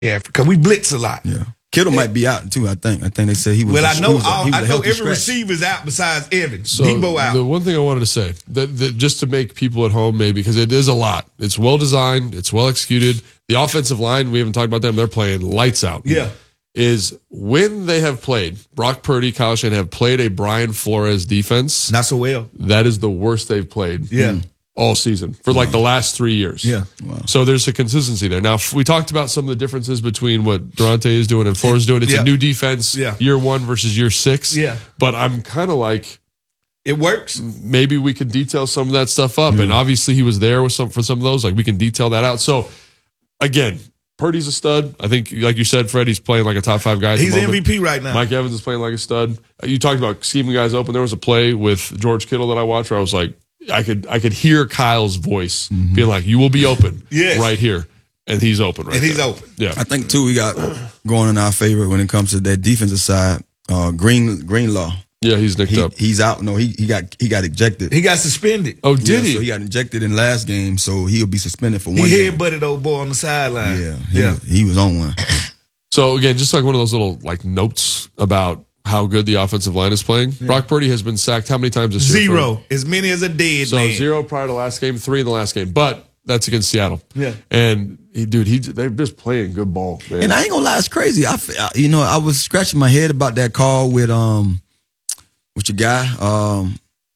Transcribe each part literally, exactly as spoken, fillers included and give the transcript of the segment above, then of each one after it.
Yeah, because we blitz a lot. Yeah. Kittle yeah. might be out too. I think. I think they said he was. Well, I know. Was a, all, I know every scratch. receiver's out besides Evans. So Debo out. The one thing I wanted to say that, that just to make people at home maybe because it is a lot. It's well designed. It's well executed. The offensive line we haven't talked about them. They're playing lights out. Yeah. Is when they have played Brock Purdy, Kyle Shanahan have played a Brian Flores defense. Not so well. That is the worst they've played. Yeah. All season for like wow. the last three years. Yeah. Wow. So there's a consistency there. Now, we talked about some of the differences between what Durante is doing and Flores is doing. It's yeah. a new defense, yeah. year one versus year six. Yeah. But I'm kind of like, it works. Maybe we can detail some of that stuff up. Yeah. And obviously he was there with some for some of those. Like we can detail that out. So again, Purdy's a stud. I think, like you said, Fred, he's playing like a top five guy. At he's the M V P right now. Mike Evans is playing like a stud. You talked about scheming guys open. There was a play with George Kittle that I watched where I was like, I could I could hear Kyle's voice mm-hmm. being like, "You will be open yes. right here," and he's open right and he's there. open. Yeah, I think too we got going in our favor when it comes to that defensive side. Uh, Green Greenlaw. Yeah, he's nicked he, up. He's out. No, he he got he got ejected. He got suspended. Oh, did yeah, he? So he got ejected in last game, so he'll be suspended for one. He game. headbutted old boy on the sideline. Yeah, he, yeah, he was on one. So again, just like one of those little like notes about how good the offensive line is playing. Yeah. Brock Purdy has been sacked how many times this year? Zero. As many as a dead so man. zero prior to last game, three in the last game. But that's against Seattle. Yeah. And, he, dude, he they're just playing good ball, man. And I ain't gonna lie, it's crazy. I, you know, I was scratching my head about that call with, um, with your guy, um,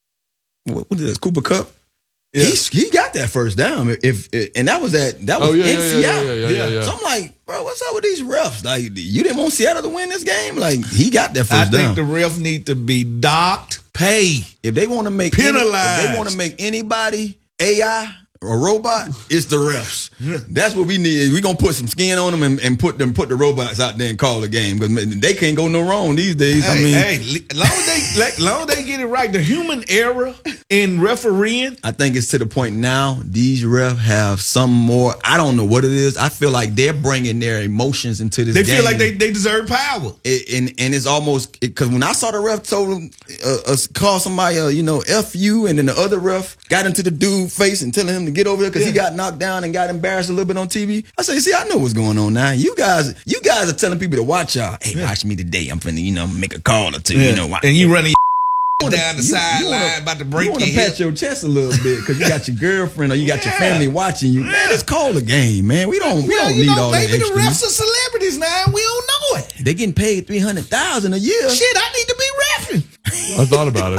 what, what is this, Cooper Kupp? Yeah. He, he got that first down. If, if and that was at that was oh, yeah, in yeah, Seattle. Yeah, yeah, yeah, yeah. So I'm like, bro, what's up with these refs? Like, you didn't want Seattle to win this game? Like, he got that first I down. I think the refs need to be docked, pay, if they want to make penalized. Any, if they want to make anybody A I or robot, it's the refs. That's what we need. We're gonna put some skin on them and, and put them put the robots out there and call the game because they can't go no wrong these days. Hey, I mean, hey, long as they like, long as they get it right, the human error in refereeing. I think it's to the point now. These refs have some more. I don't know what it is. I feel like they're bringing their emotions into this. They game. feel like they, they deserve power. It, and and it's almost because when I saw the ref told him uh, uh, call somebody uh, you know F you, and then the other ref got into the dude face and telling him to get over there because yeah. he got knocked down and got embarrassed a little bit on T V. I say, see, I know what's going on now. You guys, you guys are telling people to watch y'all. Hey, yeah. watch me today. I'm finna, you know, make a call or two. Yeah. You know, watch. And you running your down the sideline about to break you your You want to pat your chest a little bit because you got your girlfriend or you got yeah. your family watching you. Man, it's call a game, man. We don't, we well, don't you need know, all maybe that the extra. refs are celebrities now. We don't know it. They getting paid three hundred thousand a year. Shit, I need to be refing. I thought about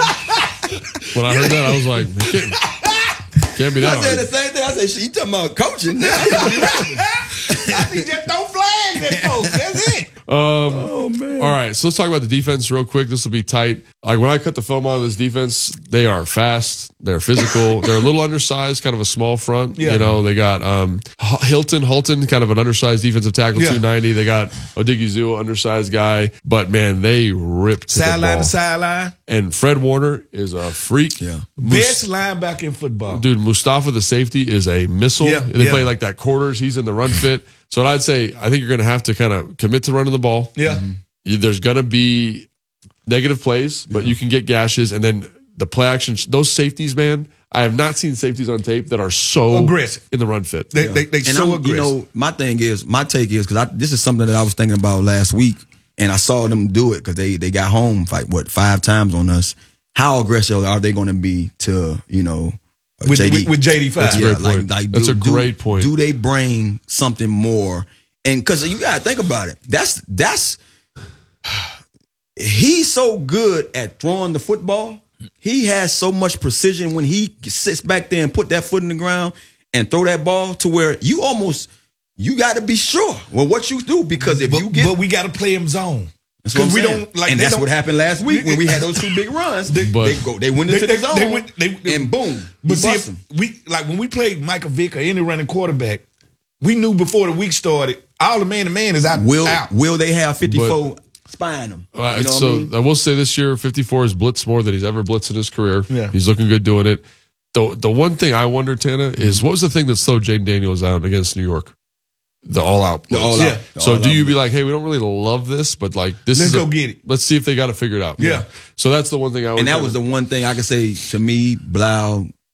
it when I heard that. I was like, man, can't, can't be that. I said the same thing. I said, "She talking about coaching." I need just don't flag that folks. That's it. Um, oh man! All right, so let's talk about the defense real quick. This will be tight. Like when I cut the film on this defense, they are fast. They're physical. They're a little undersized, kind of a small front. Yeah. You know, they got um, Hilton, Hulton, kind of an undersized defensive tackle, yeah. two ninety. They got Odigizua, undersized guy. But man, they ripped sideline to sideline. And Fred Warner is a freak. Yeah, best linebacker in football, dude. Mustafa, the safety, is a missile. Yeah. They yeah. play like that quarters. He's in the run fit. So I'd say I think you're going to have to kind of commit to running the ball. Yeah. Mm-hmm. There's going to be negative plays, but yeah. you can get gashes. And then the play action, those safeties, man, I have not seen safeties on tape that are so aggressive in the run fit. They, yeah. they, they, they so I'm, aggressive. You know, my thing is, my take is, because this is something that I was thinking about last week, and I saw them do it because they, they got home, like, what, five times on us. How aggressive are they going to be to, you know, With J D? with, with J D five? That's a great yeah, point. Like, like, That's do, a great do, point. Do they bring something more? And because you got to think about it. That's that's he's so good at throwing the football. He has so much precision when he sits back there and put that foot in the ground and throw that ball to where you almost you got to be sure well what you do because if but, you get but we got to play him zone. Because we don't like, and that's don't, what happened last week when we had those two big runs. They, but, they go, they went into they, the zone, they went, they, they, and boom. But see, if we like when we played Michael Vick or any running quarterback, we knew before the week started, all the man to man is out. Will out. will they have fifty-four spying them? Uh, you know so I, mean? I will say this year, fifty-four has blitzed more than he's ever blitzed in his career. Yeah. He's looking good doing it. The the one thing I wonder, Tana, is what was the thing that slowed Jaden Daniels out against New York? The all out. The all yeah. out. The so all do out. you be like, hey, we don't really love this, but like this Let's is go a, get it. Let's see if they got to figure it out. Yeah. So that's the one thing I would And that was the one thing I could say to me, Blau,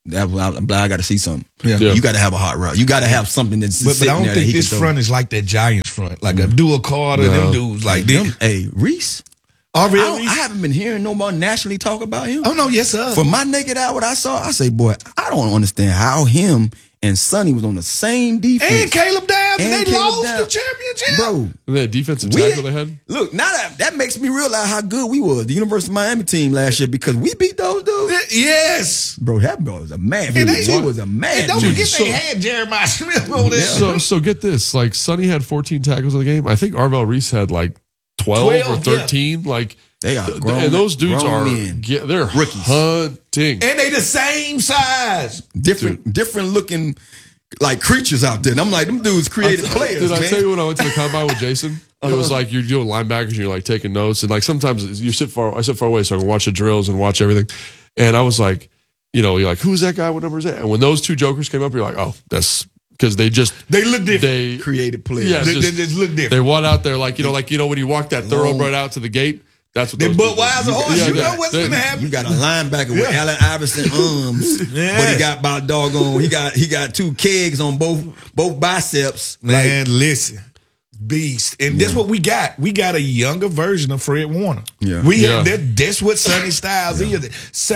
That, I'm glad I got to see something. Yeah. Yeah. You got to have a hot route. You got to have something that's But, but sitting I don't there that think he this can front is like that Giants front. Like a Abdul Carter, No. them dudes. Like throw. them. Them- Hey, Reese. Oh, I, really? don't- I haven't been hearing no more nationally talk about him. Oh, no, yes, sir. For my naked eye, what I saw, I say, boy, I don't understand how him and Sonny was on the same defense. and Caleb Downs, and, And they Caleb lost Downs. the championship. Bro, That defensive we- tackle they had. look, now that that makes me realize how good we was, the University of Miami team last year, because we beat those dudes. Yes. Bro, that bro was a man. And He they- was a man. And don't dude. forget so- they had Jeremiah Smith on there. So so get this. Like Sonny had fourteen tackles in the game. I think Arvell Reese had like twelve, or twelve, yeah. thirteen. Like They are th- grown- and those dudes grown are men. get, they're Rookies. hunting. And they the same size. different, different looking like creatures out there. And I'm like, them dudes created players. Did man. I tell you when I went to the combine with Jason? It was like you're doing linebackers and you're like taking notes, and like sometimes you sit far. I sit far away so I can watch the drills and watch everything. And I was like, you know, you're like, who's that guy? What number is that? And when those two jokers came up, you're like, oh, that's because they just They look different. they created players. Yeah, They, just- they just look different. they went out there like you know, like you know when you walk that thoroughbred out to the gate. That's what They those butt people- wise and horse. Yeah, You yeah. know what's They- gonna happen. You got a linebacker with Yeah. Allen Iverson arms, but Yes. he got about doggone. He got he got two kegs on both both biceps. Man, listen, beast, and that's what we got. We got a younger version of Fred Warner. Yeah. we Yeah. have that. That's what Sonny Styles is.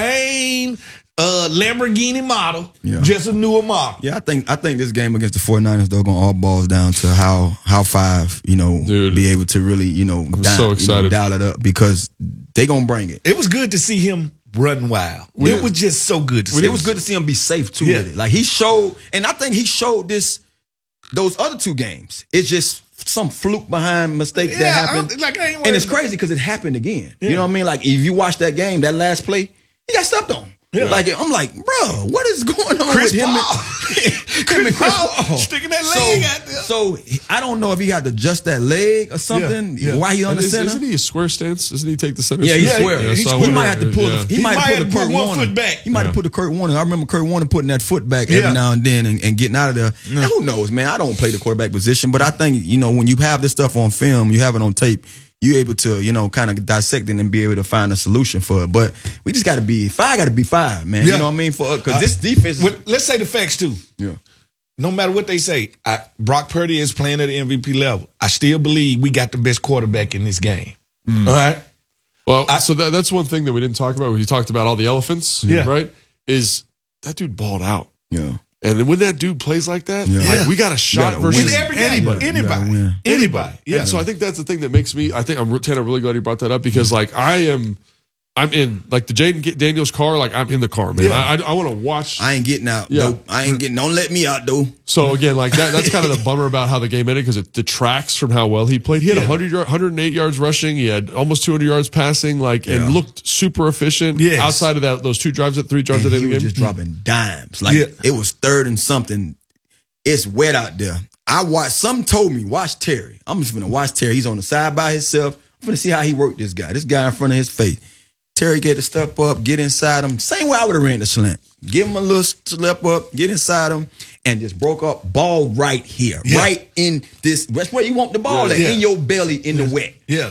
Same uh, Lamborghini model, Yeah. just a newer model. Yeah, I think I think this game against the 49ers, though, gonna all balls down to how how five, you know, Dude. be able to really, you know, dial, so you know, excited. dial it up because they gonna bring it. It was good to see him run wild. It was just so good to see. It was good to see him be safe too Yeah. with it. Like he showed, and I think he showed this those other two games. It's just some fluke behind mistake Yeah, that I happened. don't- like, I ain't and it's worried crazy because it happened again. You know what I mean? Like if you watch that game, that last play, he got stepped on. Yeah. Like I'm like, bro, what is going on Chris with him? Paul. Him and Chris Paul Paul. sticking that so, leg out there. So he- I don't know if he had to adjust that leg or something. Yeah, yeah. Why he on the Is, center? isn't he a square stance? Doesn't he take the center? Yeah, he's stance? square. Yeah, He's so I square. He wonder- might have to pull. yeah. The, he, He might might have have put to the put Kurt one Warner foot back. He might have put the Kurt Warner. I remember Kurt Warner putting that foot back Yeah. every now and then and, and getting out of there. And who knows, man? I don't play the quarterback position, but I think you know when you have this stuff on film, you have it on tape. You're able to, you know, kind of dissect it and be able to find a solution for it. But we just got to be five. Got to be five, man. Yeah. You know what I mean? For because Uh, this defense. Well, let's say the facts too. Yeah. No matter what they say, I, Brock Purdy is playing at the M V P level. I still believe we got the best quarterback in this game. Mm. All right. Well, so that, that's one thing that we didn't talk about. We talked about all the elephants, Yeah. right? Is that dude balled out? Yeah. And when that dude plays like that, Yeah. like we got a shot gotta versus In every game, anybody. You gotta anybody, win. anybody. Yeah. And so I think that's the thing that makes me. I think I'm Tanner. Really glad you brought that up because like I am, I'm in like the Jaden Daniels car. Like I'm in the car, man. Yeah. I, I, I want to watch. I ain't getting out. Yeah. Nope. I ain't getting. Don't let me out though. So again, like that, that's kind of the bummer about how the game ended because it detracts from how well he played. He had Yeah. one hundred, yard, one hundred eight yards rushing. He had almost two hundred yards passing, like Yeah. and looked super efficient. Yes. Outside of that, those two drives, that three drives And at the he end was of the just game. dropping dimes. Like Yeah. it was third and something. It's wet out there. I watched. Some told me watch Terry. I'm just gonna watch Terry. He's on the side by himself. I'm gonna see how he worked this guy. This guy in front of his face. Terry get to step up, get inside him. Same way I would have ran the slant. Give him a little step up, get inside him, and just broke up ball right here, Yeah. right in this. That's where you want the ball at, Yeah. in your belly, in the wet. yeah.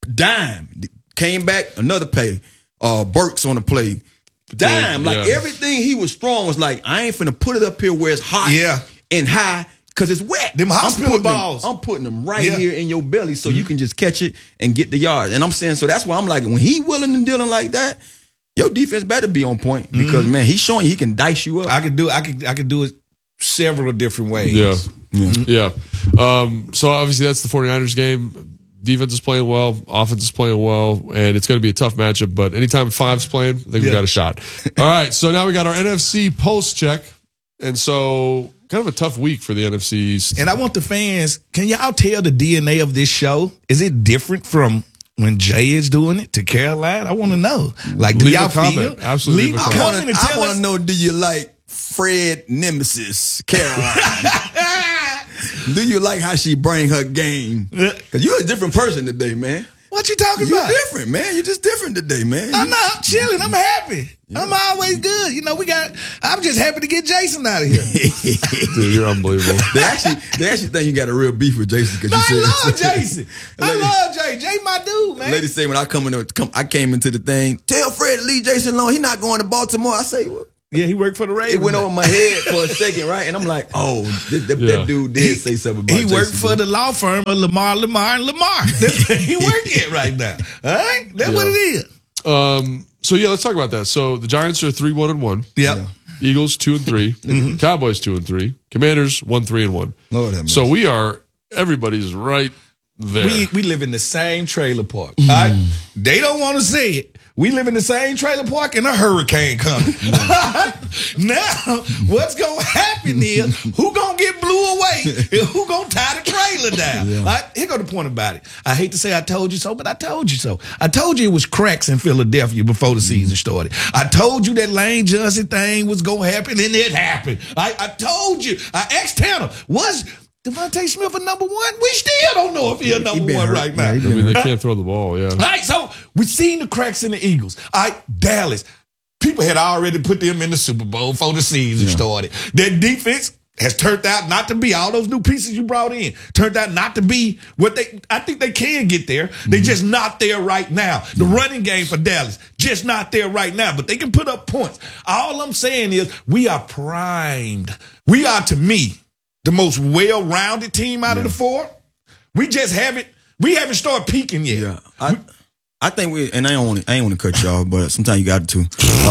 Dime came back, another play. Uh, Burks on the play. Dime, like Yeah. everything he was strong was like, I ain't finna put it up here where it's hot Yeah. and high because it's wet. Them I'm hospital putting them- balls. I'm putting them right Yeah. here in your belly so you can just catch it and get the yard. And I'm saying, so that's why I'm like, when he willing and dealing like that, your defense better be on point because man, he's showing you he can dice you up. I could do. I could. I could do it several different ways. Yeah. Yeah. Um, so obviously that's the 49ers game. Defense is playing well, offense is playing well, and it's going to be a tough matchup. But anytime Five's playing, I think we Yeah. got a shot. All right, so now we got our N F C post check, and so kind of a tough week for the N F C East. And I want the fans. Can y'all tell the D N A of this show? Is it different from when Jay is doing it to Caroline? I want to know. Like, do Leave a y'all comment. feel? Absolutely Leave leave a a comment. comment and I tell want us. to know, do you like Fred Nemesis, Caroline? Do you like how she bring her game? Because you're a different person today, man. What you talking You're about? different, man. You're just different today, man. I'm not I'm chilling. I'm happy. I'm always good. You know, we got. I'm just happy to get Jason out of here. Dude, you're unbelievable. They actually, they actually think you got a real beef with Jason because No, you I said. love Jason. I Lady- love Jay. Jay, my dude, man. Lady say when I come in, come, I came into the thing. Tell Fred to leave Jason alone. He not going to Baltimore. I say, well, Yeah, he worked for the Ravens. It went over my head for a second, right? And I'm like, oh, th- th- Yeah. that dude did say something about He worked Jason for the law firm of Lamar, Lamar, and Lamar. That's what he work at right now. All right? That's what it is. Um, so yeah, let's talk about that. So the Giants are three one and one. Yep. Eagles two and three. Cowboys two and three. Commanders one three and one. Lord have mercy. So we are everybody's right there. We we live in the same trailer park. All right? They don't want to say it. We live in the same trailer park and a hurricane coming. Now, what's going to happen is who going to get blew away and who going to tie the trailer down. Yeah. All right? Here go the point about it. I hate to say I told you so, but I told you so. I told you it was cracks in Philadelphia before the season started. I told you that Lane Johnson thing was going to happen, and it happened. I, I told you. I asked Tanner, was Devontae Smith a number one? We still don't know if he's a number been one hurt. right now. Yeah, he I mean, they can't throw the ball. Yeah. All right, so we've seen the cracks in the Eagles. All right, Dallas. People had already put them in the Super Bowl before the season started. Their defense has turned out not to be all those new pieces you brought in. Turned out not to be what they. I think they can get there. They're just not there right now. The running game for Dallas just not there right now. But they can put up points. All I'm saying is we are primed. We are, to me, the most well-rounded team out of the four. We just haven't. We haven't started peaking yet. Yeah, I, I think we, and I don't want to, I ain't want to cut you off, but sometimes you got to. Um,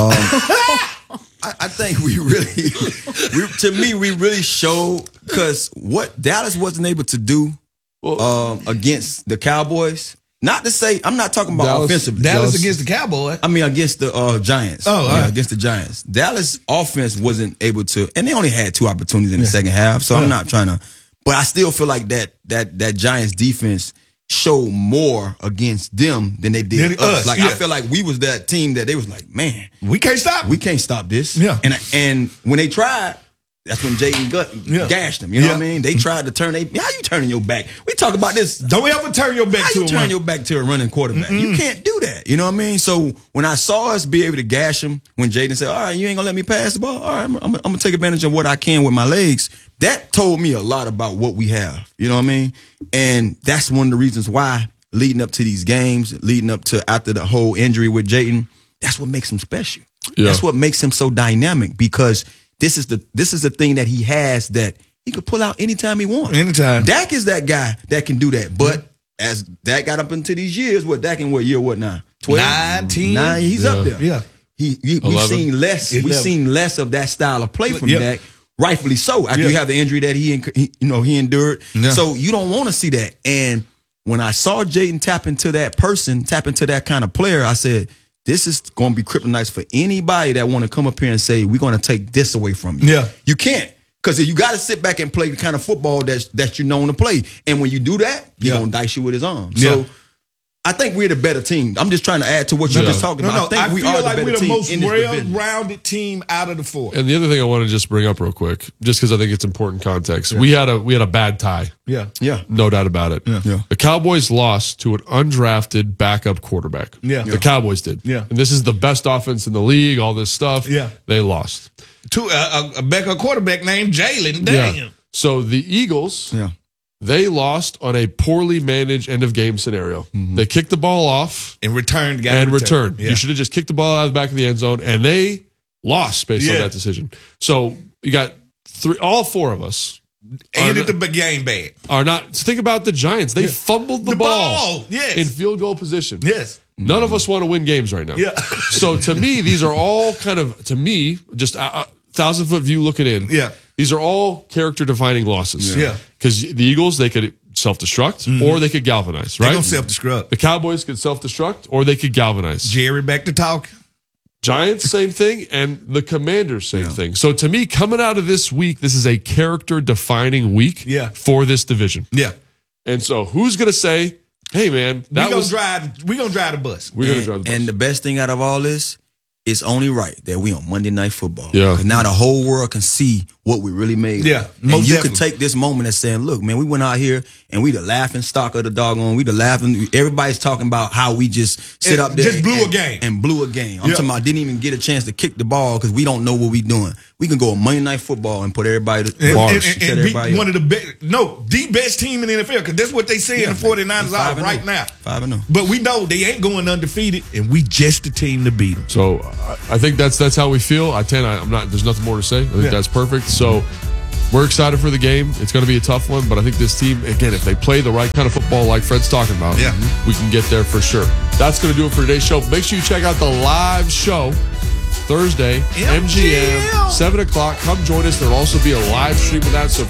I, I think we really, we, to me, we really showed, because what Dallas wasn't able to do um, against the Cowboys. Not to say, I'm not talking about Dallas- offensively. Dallas Dallas- against the Cowboys. I mean, against the uh, Giants. Oh, all yeah, right. against the Giants. Dallas offense wasn't able to, and they only had two opportunities in the second half. So I'm not trying to, but I still feel like that that that Giants defense showed more against them than they did Than us. us, Like yeah. I feel like we was that team that they was like, man, We can't stop. we can't stop this. Yeah. And and when they tried, that's when Jaden Gut Yeah. gashed them. You know Yeah. what I mean? They tried to turn. They, how you turning your back? We talk about this. Don't ever turn your back How to you a turn run. your back to a running quarterback? You can't do that. You know what I mean? So when I saw us be able to gash him, when Jaden said, all right, you ain't gonna let me pass the ball. All right, I'm, I'm, I'm gonna take advantage of what I can with my legs. That told me a lot about what we have. You know what I mean? And that's one of the reasons why leading up to these games, leading up to after the whole injury with Jaden, that's what makes him special. Yeah. That's what makes him so dynamic, because this is the this is the thing that he has that he could pull out anytime he wants. Anytime. Dak is that guy that can do that. But as Dak got up into these years, what Dak in what year, what now? twelve? Nineteen. Nine, he's Yeah. up there. Yeah. He, he we've eleven. seen less. We've eleven. seen less of that style of play from Yeah. Dak. Rightfully so. After Yeah. you have the injury that he, enc- he you know he endured. Yeah. So you don't want to see that. And when I saw Jaden tap into that person, tap into that kind of player, I said, this is going to be kryptonite for anybody that want to come up here and say, we're going to take this away from you. Yeah. You can't. Because you got to sit back and play the kind of football that that you're known to play. And when you do that, he's Yeah. going to dice you with his arm. Yeah. So I think we're the better team. I'm just trying to add to what you're Yeah. just talking No, about. no, I think I we feel are the like better we're the team most in this division. well-rounded team out of the four. And the other thing I want to just bring up real quick, just because I think it's important context. We had a we had a bad tie, Yeah. Yeah. no doubt about it. Yeah. The Cowboys lost to an undrafted backup quarterback. Yeah. The Cowboys did. Yeah. And this is the best offense in the league. All this stuff. Yeah. They lost. To a, a backup quarterback named Jalen. Damn. Yeah. So the Eagles. Yeah. They lost on a poorly managed end of game scenario. Mm-hmm. They kicked the ball off And returned. Got and returned. returned. Yeah. You should have just kicked the ball out of the back of the end zone, and they lost based on Yeah. that decision. So you got three, all four of us Ended are, the game bad. are not. Think about the Giants. They fumbled the, The ball, ball, yes. in field goal position. Yes. None of us want to win games right now. Yeah. So to me, these are all kind of, to me, just a, a thousand foot view looking in. Yeah. These are all character defining losses. Yeah. Because the Eagles, they could self destruct or they could galvanize, They're right? going to self-destruct. The Cowboys could self destruct or they could galvanize. Jerry back to talk. Giants, same thing, and the Commanders, same thing. So to me, coming out of this week, this is a character defining week Yeah. for this division. Yeah. And so who's going to say, hey, man, We're that going was. to drive we gonna drive the bus. We're going to And, drive the bus. and the best thing out of all this, it's only right that we on Monday Night Football. Yeah. 'Cause now the whole world can see what we really made. of. Yeah, And most you definitely. can take this moment and saying, look, man, we went out here and we the laughing stock of the doggone. We the laughing. Everybody's talking about how we just sit And up there. just blew and, a game. And blew a game. I'm Yeah. talking about didn't even get a chance to kick the ball because we don't know what we doing. We can go on Monday Night Football and put everybody to And, bars. and, set and, and everybody beat up. one of the best, no, the best team in the N F L, because that's what they say Yeah, in the 49ers five are and right oh. now. Five and oh. But we know they ain't going undefeated, and we just the team to beat them. So I think that's that's how we feel. I tend, I, I'm not. There's nothing more to say. I think Yeah. that's perfect. So we're excited for the game. It's going to be a tough one, but I think this team, again, if they play the right kind of football, like Fred's talking about, Yeah. we can get there for sure. That's going to do it for today's show. Make sure you check out the live show Thursday, M G M, M G M. seven o'clock. Come join us. There'll also be a live stream of that. So